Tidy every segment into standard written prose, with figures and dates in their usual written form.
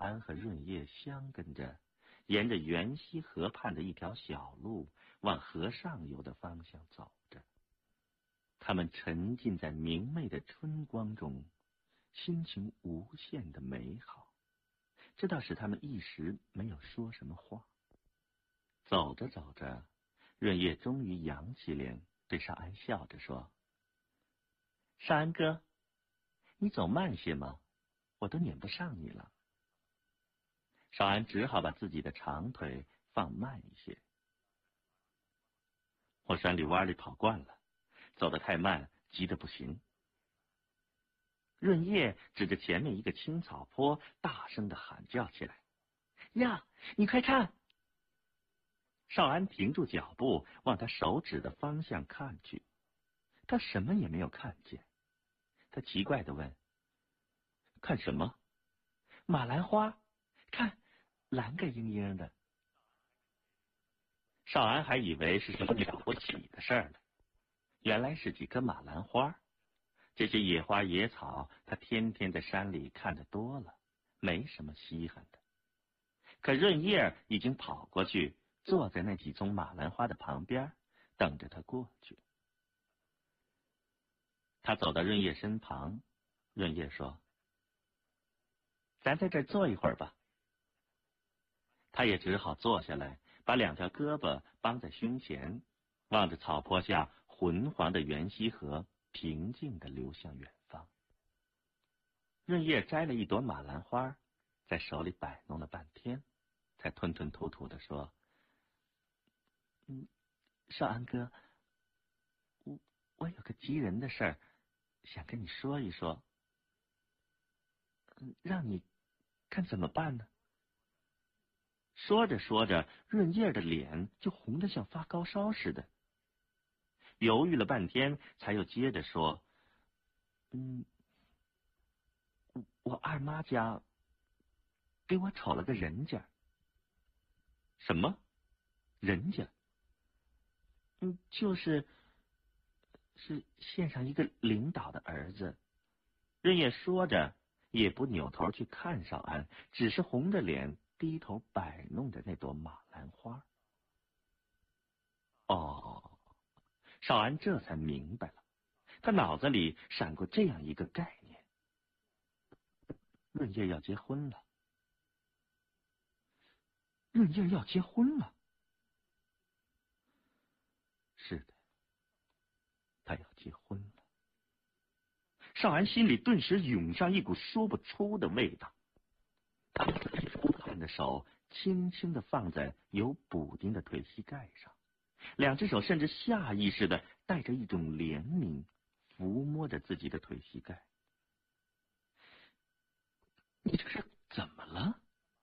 安和润叶相跟着，沿着元溪河畔的一条小路往河上游的方向走着。他们沉浸在明媚的春光中，心情无限的美好，这倒使他们一时没有说什么话。走着走着，润叶终于扬起脸，对少安笑着说：“少安哥，你走慢些嘛，我都撵不上你了。”少安只好把自己的长腿放慢一些。我山里弯里跑惯了，走得太慢，急得不行。润叶指着前面一个青草坡，大声地喊叫起来：“呀，你快看！”少安停住脚步，往他手指的方向看去，他什么也没有看见。他奇怪地问：“看什么？”“马兰花，看，蓝个莹莹的。”少安还以为是什么了不起的事儿呢，原来是几棵马兰花。这些野花野草，他天天在山里看得多了，没什么稀罕的。可润叶已经跑过去，坐在那几丛马兰花的旁边，等着他过去。他走到润叶身旁，润叶说：“咱在这儿坐一会儿吧。”他也只好坐下来，把两条胳膊绑在胸前，望着草坡下浑黄的元溪河平静地流向远方。润叶摘了一朵马兰花，在手里摆弄了半天，才吞吞吐吐地说：“少安哥，我有个急人的事儿，想跟你说一说。让你看怎么办呢？”说着说着，润叶的脸就红得像发高烧似的。犹豫了半天，才又接着说：“我二妈家给我瞅了个人家。”“什么人家？”“就是县上一个领导的儿子。”润叶说着，也不扭头去看少安，只是红着脸低头摆弄着那朵马兰花。哦，少安这才明白了，他脑子里闪过这样一个概念：润叶要结婚了。润叶要结婚了。是的，他要结婚了。少安心里顿时涌上一股说不出的味道。他把自己粗汉的手轻轻地放在有补丁的腿膝盖上，两只手甚至下意识地带着一种怜悯抚摸着自己的腿膝盖。“你这是怎么了？”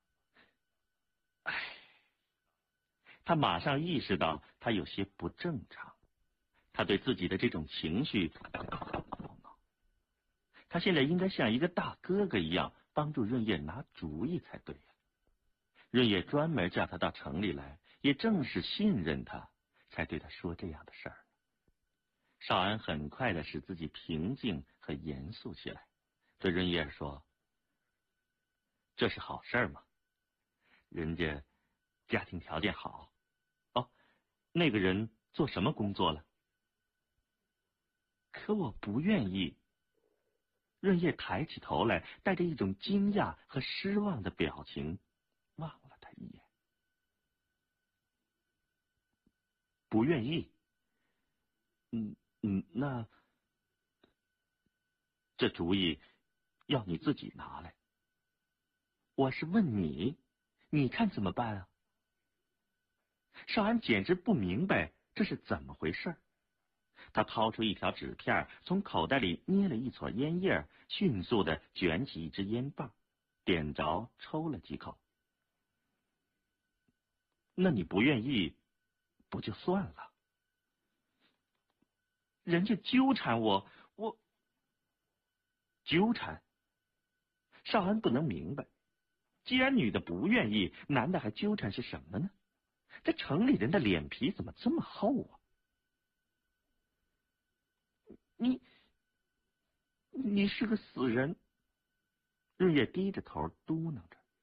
他马上意识到他有些不正常，他对自己的这种情绪很懊恼。他现在应该像一个大哥哥一样帮助润叶拿主意才对呀。润叶专门叫他到城里来，也正是信任他，才对他说这样的事儿。少安很快的使自己平静和严肃起来，对润叶说：“这是好事嘛，人家家庭条件好。哦，那个人做什么工作了？”“可我不愿意。”润叶抬起头来，带着一种惊讶和失望的表情，望了他一眼。“不愿意？那这主意要你自己拿来。我是问你，你看怎么办啊？”少安简直不明白这是怎么回事。他掏出一条纸片，从口袋里捏了一撮烟叶，迅速地卷起一支烟棒，点着抽了几口。“那你不愿意，不就算了？人家纠缠我纠缠。”少安不能明白，既然女的不愿意，男的还纠缠些什么呢？这城里人的脸皮怎么这么厚啊？“你是个死人。”润叶低着头嘟囔着。